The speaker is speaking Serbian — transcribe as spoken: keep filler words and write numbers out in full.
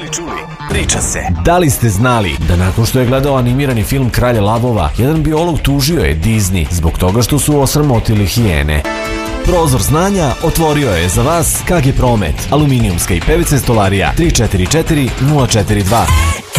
čuli, priča se. Da li ste znali da nakon što je gledao animirani film Kralja lavova, jedan biolog tužio je Disney zbog toga što su osramotili hijene? Prozor znanja otvorio je za vas K G Promet, aluminijumska i P V C stolarija tri četiri četiri nula četiri dva.